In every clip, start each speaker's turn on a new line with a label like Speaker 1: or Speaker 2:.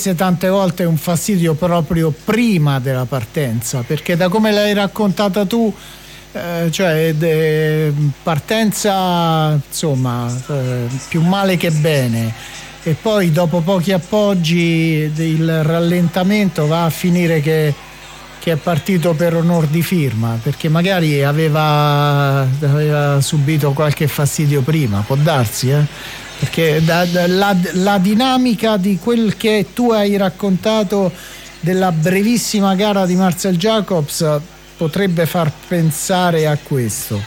Speaker 1: desse tante volte un fastidio proprio prima della partenza, perché da come l'hai raccontata tu, partenza insomma più male che bene, e poi dopo pochi appoggi il rallentamento va a finire che è partito per onor di firma, perché magari aveva subito qualche fastidio prima, può darsi, perché la dinamica di quel che tu hai raccontato della brevissima gara di Marcel Jacobs potrebbe far pensare a questo.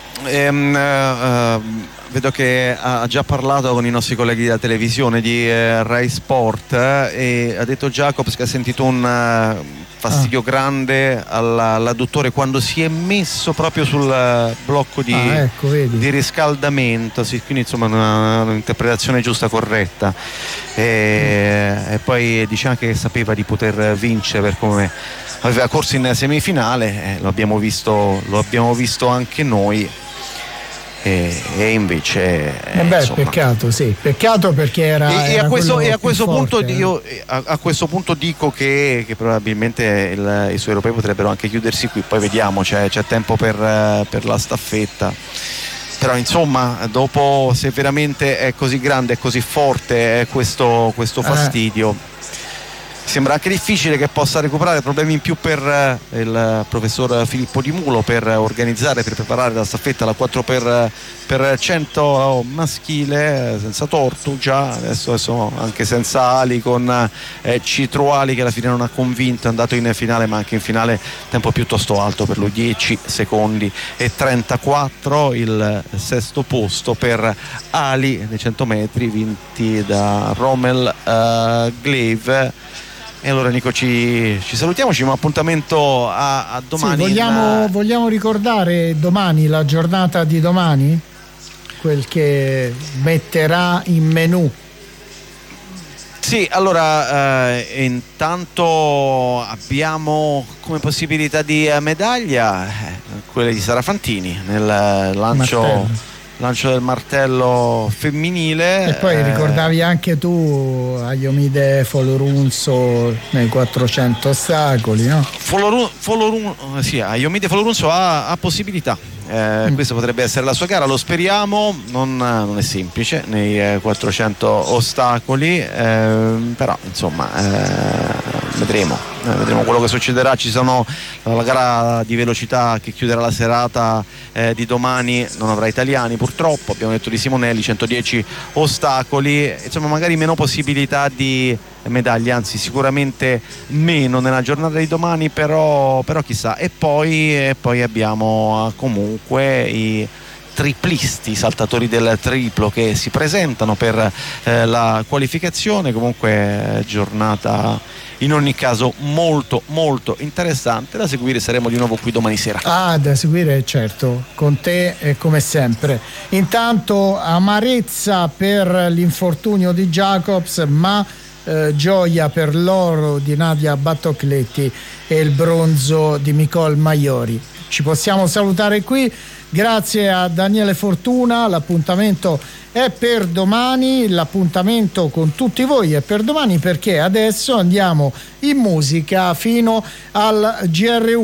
Speaker 2: Vedo che ha già parlato con i nostri colleghi della televisione di Rai Sport, e ha detto Jacobs che ha sentito un fastidio grande all'adduttore quando si è messo proprio sul blocco di riscaldamento, sì, quindi insomma un'interpretazione giusta, corretta, e poi dice anche che sapeva di poter vincere per come aveva corso in semifinale, lo abbiamo visto anche noi. E invece
Speaker 1: peccato, sì, peccato, perché era
Speaker 2: a questo punto
Speaker 1: forte,
Speaker 2: io a questo punto dico che probabilmente i suoi europei potrebbero anche chiudersi qui, poi vediamo, c'è tempo per la staffetta, però insomma dopo, se veramente è così grande, è così forte questo fastidio, sembra anche difficile che possa recuperare. Problemi in più per il professor Filippo Di Mulo per organizzare, per preparare la staffetta, la 4x100 maschile, senza Tortu già, adesso anche senza Ali, con Citruali che alla fine non ha convinto, è andato in finale, ma anche in finale tempo piuttosto alto per lui, 10 secondi e 34, il sesto posto per Ali nei 100 metri vinti da Rommel Glave. E allora Nico, ci salutiamo, ci diamo appuntamento a domani.
Speaker 1: Sì, vogliamo ricordare domani, la giornata di domani, quel che metterà in menù.
Speaker 2: Sì, allora intanto abbiamo come possibilità di medaglia quelle di Sara Fantini nel lancio del martello femminile,
Speaker 1: e poi ricordavi anche tu Aiomide Folorunso nei 400 ostacoli, no?
Speaker 2: Sì, Aiomide Folorunso ha possibilità, questa potrebbe essere la sua gara, lo speriamo, non è semplice nei 400 ostacoli, però insomma vedremo quello che succederà. Ci sono la gara di velocità che chiuderà la serata di domani, non avrà italiani purtroppo, abbiamo detto di Simonelli, 110 ostacoli, insomma magari meno possibilità di medaglie, anzi sicuramente meno nella giornata di domani, però chissà. E poi abbiamo comunque i triplisti, i saltatori del triplo che si presentano per la qualificazione. Comunque giornata in ogni caso molto molto interessante da seguire. Saremo di nuovo qui domani sera.
Speaker 1: Da seguire, certo, con te come sempre. Intanto amarezza per l'infortunio di Jacobs, ma gioia per l'oro di Nadia Battocletti e il bronzo di Nicole Maiori. Ci possiamo salutare qui. Grazie a Daniele Fortuna, l'appuntamento è per domani, l'appuntamento con tutti voi è per domani, perché adesso andiamo in musica fino al GR1.